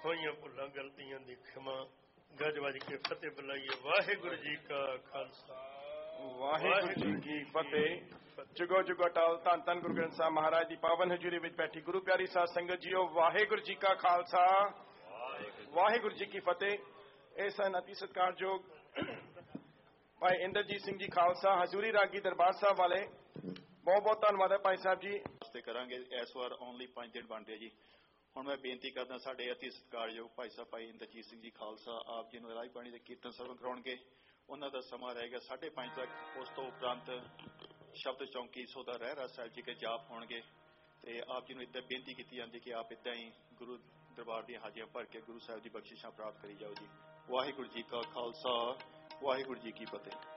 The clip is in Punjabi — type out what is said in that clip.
ਹੋਈਆਂ ਭੁੱਲਾਂ ਗਲਤੀਆਂ ਦੀ ਖਿਮਾ। ਗੱਜ ਵੱਜ ਕੇ ਫਤਿਹ ਬੁਲਾਈਏ। ਵਾਹਿਗੁਰੂ ਜੀ ਕਾ ਖਾਲਸਾ ਵਾਹਿਗੁਰੂ ਜੀ ਕੀ ਫਤਿਹ। ਜੁਗੋ ਜੁਗੋ ਅਟਲ ਧੰਨ ਧੰਨ ਗੁਰੂ ਗ੍ਰੰਥ ਸਾਹਿਬ ਮਹਾਰਾਜ ਦੀ ਪਾਵਨ ਹਜ਼ੂਰੀ ਵਿੱਚ ਬੈਠੀ ਗੁਰੂ ਪਿਆਰੀ ਸਾਧ ਸੰਗਤ ਜੀਓ, ਵਾਹਿਗੁਰੂ ਜੀ ਕਾ ਖਾਲਸਾ ਵਾਹਿਗੁਰੂ ਜੀ ਕੀ ਫਤਿਹ। ਇਹ ਸਨ ਅਤੀ ਸਤਿਕਾਰਯੋਗ ਭਾਈ ਇੰਦਰਜੀਤ ਸਿੰਘ ਜੀ ਖਾਲਸਾ ਹਜ਼ੂਰੀ ਰਾਗੀ ਦਰਬਾਰ ਸਾਹਿਬ ਵਾਲੇ। ਬਹੁਤ ਬਹੁਤ ਧੰਨਵਾਦ ਹੈ ਭਾਈ ਸਾਹਿਬ ਜੀ। ਕਰਾਂਗੇ ਇਸ ਵਾਰ ਆਉਣ ਲਈ 5 ਦਿਨ ਬਣਦੇ ਜੀ। ਹੁਣ ਮੈਂ ਬੇਨਤੀ ਕਰਦਾ ਸਾਡੇ ਅਤੀ ਸਤਿਕਾਰਯੋਗ ਭਾਈ ਸਾਹਿਬ ਭਾਈ ਇੰਦਰਜੀਤ ਸਿੰਘ ਜੀ ਖਾਲਸਾ ਆਪ ਜੀ ਨੂੰ ਰਾਜ ਬਾਣੀ ਦੇ ਕੀਰਤਨ ਸਰਵਣ ਕਰਾਉਣਗੇ। ਉਹਨਾਂ ਦਾ ਸਮਾਂ ਰਹੇਗਾ 5:30 ਤੱਕ। ਉਸ ਤੋਂ ਉਪਰੰਤ ਸ਼ਬਦ ਚੌਂਕੀ ਸੋਦਾ ਰਹਿਰਾ ਸਾਹਿਬ ਜੀ ਕੇ ਜਾਪ ਹੋਣਗੇ। ਤੇ ਆਪ ਜੀ ਨੂੰ ਇੱਦਾਂ ਬੇਨਤੀ ਕੀਤੀ ਜਾਂਦੀ ਕਿ ਆਪ ਇੱਦਾਂ ਹੀ ਗੁਰੂ ਦਰਬਾਰ ਦੀਆਂ ਹਾਜ਼ਰੀਆਂ ਭਰ ਕੇ ਗੁਰੂ ਸਾਹਿਬ ਦੀ ਬਖਸ਼ਿਸ਼ਾਂ ਪ੍ਰਾਪਤ ਕਰੀ ਜਾਓ ਜੀ। ਵਾਹਿਗੁਰੂ ਜੀ ਕਾ ਖਾਲਸਾ ਵਾਹਿਗੁਰੂ ਜੀ ਕੀ ਫਤਿਹ।